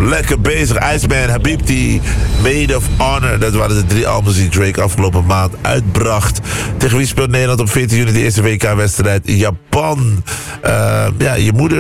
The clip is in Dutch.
Lekker bezig. Iceman, Habibti, Made of Honor. Dat waren de 3 albums die Drake afgelopen maand uitbracht. Tegen wie speelt Nederland op 14 juni de eerste WK-wedstrijd? Japan. Je moeder